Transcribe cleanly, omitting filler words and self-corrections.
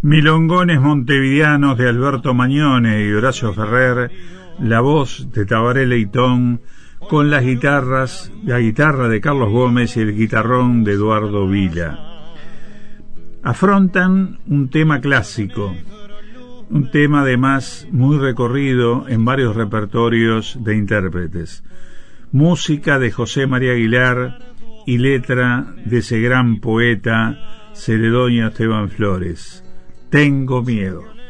Milongones montevideanos de Alberto Mañone y Horacio Ferrer, la voz de Tabaré Leitón, con las guitarras, la guitarra de Carlos Gómez y el guitarrón de Eduardo Vila. Afrontan un tema clásico, un tema además muy recorrido en varios repertorios de intérpretes. Música de José María Aguilar y letra de ese gran poeta Celedonio Esteban Flores. Tengo miedo.